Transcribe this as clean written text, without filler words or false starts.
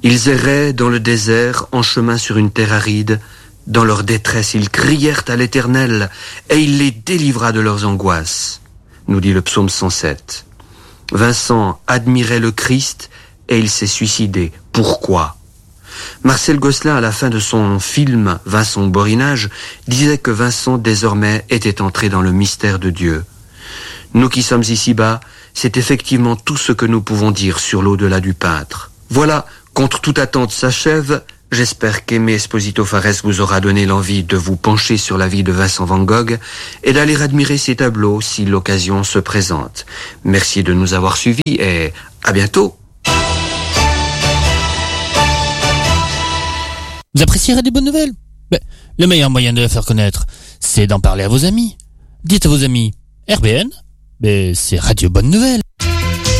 Ils erraient dans le désert, en chemin sur une terre aride. Dans leur détresse, ils crièrent à l'Éternel, et il les délivra de leurs angoisses, nous dit le psaume 107. Vincent admirait le Christ, et il s'est suicidé. Pourquoi ? Marcel Gosselin, à la fin de son film « Vincent au Borinage », disait que Vincent, désormais, était entré dans le mystère de Dieu. Nous qui sommes ici-bas, c'est effectivement tout ce que nous pouvons dire sur l'au-delà du peintre. Voilà, contre toute attente s'achève. J'espère qu'Aimé Esposito Fares vous aura donné l'envie de vous pencher sur la vie de Vincent Van Gogh et d'aller admirer ses tableaux si l'occasion se présente. Merci de nous avoir suivis et à bientôt. Vous apprécierez des bonnes nouvelles ? Le meilleur moyen de les faire connaître, c'est d'en parler à vos amis. Dites à vos amis, RBN, c'est Radio Bonne Nouvelle.